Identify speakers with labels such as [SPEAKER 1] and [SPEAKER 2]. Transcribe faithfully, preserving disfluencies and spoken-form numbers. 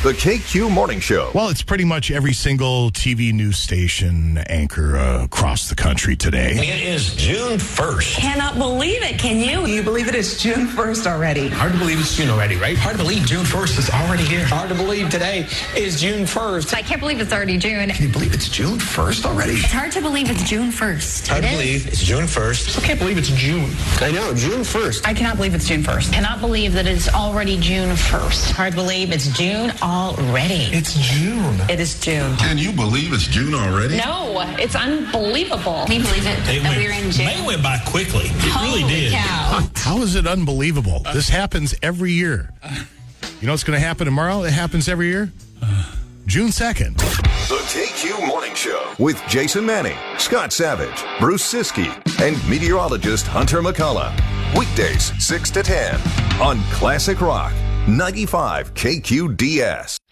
[SPEAKER 1] The K Q Morning Show.
[SPEAKER 2] Well, it's pretty much every single T V news station anchor uh, across the country today.
[SPEAKER 3] It is June first.
[SPEAKER 4] Cannot believe it, can you?
[SPEAKER 5] Can you believe it is June first already?
[SPEAKER 3] Hard to believe it's June already, right? Hard to believe June first is already here.
[SPEAKER 6] Hard to believe today is June first.
[SPEAKER 7] I can't believe it's already June.
[SPEAKER 3] Can you believe it's June first already?
[SPEAKER 7] It's hard to believe it's June first.
[SPEAKER 3] Hard
[SPEAKER 7] It
[SPEAKER 3] to
[SPEAKER 7] is.
[SPEAKER 3] believe it's June first.
[SPEAKER 6] I can't believe it's June.
[SPEAKER 5] I know, June first.
[SPEAKER 4] I cannot believe it's June first.
[SPEAKER 7] Cannot believe that it's already June first.
[SPEAKER 4] Hard to believe it's June already.
[SPEAKER 3] It's June.
[SPEAKER 4] It is June.
[SPEAKER 8] Can you believe it's June already?
[SPEAKER 7] No, it's unbelievable. Can you believe it
[SPEAKER 3] It
[SPEAKER 7] that
[SPEAKER 3] went,
[SPEAKER 7] we're in June?
[SPEAKER 3] May went by quickly. It
[SPEAKER 7] Holy
[SPEAKER 3] really did.
[SPEAKER 7] cow.
[SPEAKER 2] How is it unbelievable? This happens every year. You know what's going to happen tomorrow? It happens every year. June second.
[SPEAKER 1] The K Q Morning Show with Jason Manning, Scott Savage, Bruce Siskey, and meteorologist Hunter McCullough. Weekdays six to ten on Classic Rock ninety-five K Q D S.